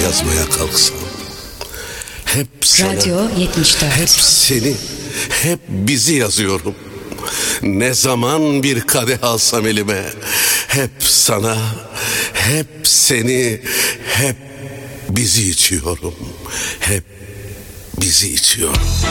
yazmaya kalksam, hep sana, Radyo 74. hep seni, hep bizi yazıyorum. Ne zaman bir kadeh alsam elime, hep sana, hep seni, hep bizi içiyorum. Hep bizi içiyorum.